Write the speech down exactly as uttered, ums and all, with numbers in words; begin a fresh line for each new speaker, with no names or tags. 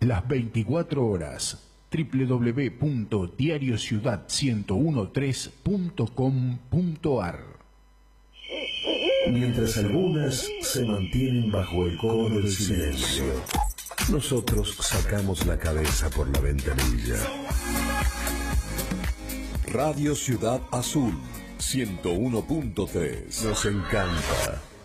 las veinticuatro horas. doble u doble u doble u punto diario ciudad ciento trece punto com punto a r.
Mientras algunas se mantienen bajo el cono del silencio, nosotros sacamos la cabeza por la ventanilla.
Radio Ciudad Azul ciento uno punto tres.
Nos encanta